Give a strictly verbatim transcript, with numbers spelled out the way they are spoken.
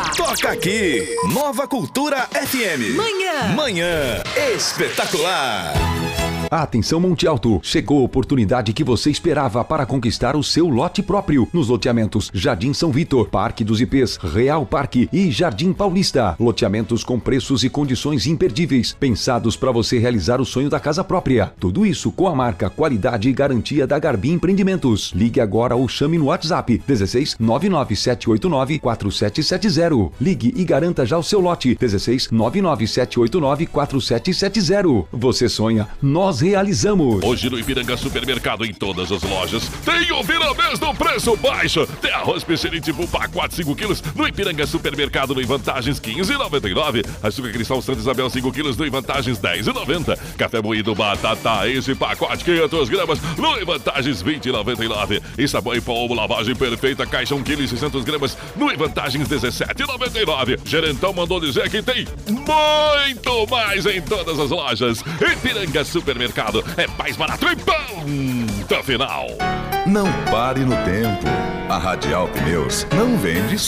Toca aqui, Nova Cultura F M. Manhã. Manhã espetacular. Atenção Monte Alto, chegou a oportunidade que você esperava para conquistar o seu lote próprio nos loteamentos Jardim São Vitor, Parque dos Ipês, Real Parque e Jardim Paulista. Loteamentos com preços e condições imperdíveis, pensados para você realizar o sonho da casa própria. Tudo isso com a marca, qualidade e garantia da Garbi Empreendimentos. Ligue agora ou chame no WhatsApp dezesseis nove nove sete oito nove quatro sete sete zero. Ligue e garanta já o seu lote dezesseis nove nove sete oito nove quatro sete sete zero. Você sonha, nós realizamos. Hoje no Ipiranga Supermercado, em todas as lojas, tem o Viramês do preço baixo. Tem arroz Peixerite Full pacote cinco quilos no Ipiranga Supermercado no Vantagens quinze reais e noventa e nove centavos. Açúcar Cristal Santa Isabel cinco quilos no Vantagens dez reais e noventa centavos. Café moído Batata, esse pacote quinhentas gramas no Vantagens vinte reais e noventa e nove centavos. E sabão em pó lavagem perfeita, caixa um quilo e seiscentas gramas no Vantagens dezessete reais e noventa e nove centavos. Gerentão mandou dizer que tem muito mais em todas as lojas. Ipiranga Supermercado é mais barato e ponto final. Não pare no tempo. A Radial Pneus não vende